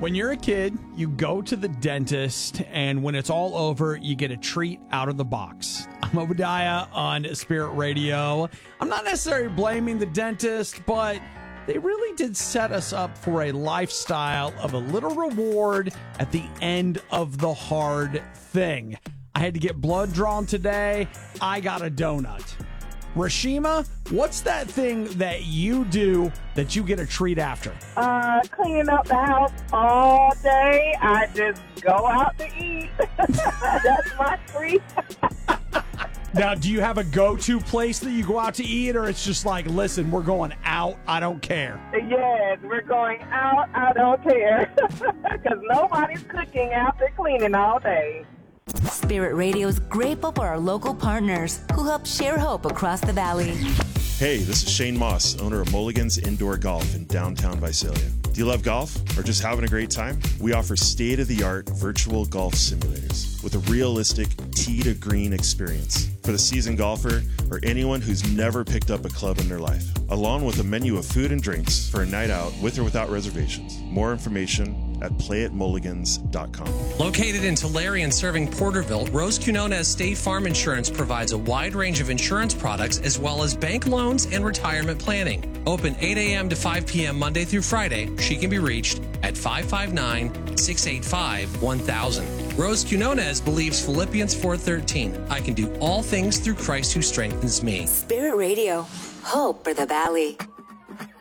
When you're a kid, you go to the dentist, and when it's all over, you get a treat out of the box. I'm Obadiah on Spirit Radio. I'm not necessarily blaming the dentist, but they really did set us up for a lifestyle of a little reward at the end of the hard thing. I had to get blood drawn today. I got a donut. Rashima, what's that thing that you do that you get a treat after? Cleaning up the house all day. I just go out to eat. That's my treat. Now, do you have a go-to place that you go out to eat, or it's just like, listen, we're going out, I don't care? Yes, we're going out. I don't care. Because nobody's cooking after cleaning all day. Spirit Radio is grateful for our local partners who help share hope across the valley. Hey, this is Shane Moss, owner of Mulligan's Indoor Golf in downtown Visalia. Do you love golf or just having a great time? We offer state-of-the-art virtual golf simulators with a realistic tee-to-green experience for the seasoned golfer or anyone who's never picked up a club in their life, along with a menu of food and drinks for a night out with or without reservations. More information at playatmulligans.com. Located in Tulare and serving Porterville, Rose Quinones State Farm Insurance provides a wide range of insurance products as well as bank loans and retirement planning. Open 8 a.m. to 5 p.m. Monday through Friday. She can be reached at 559-685-1000. Rose Quinones believes Philippians 4:13. I can do all things through Christ who strengthens me. Spirit Radio, hope for the valley.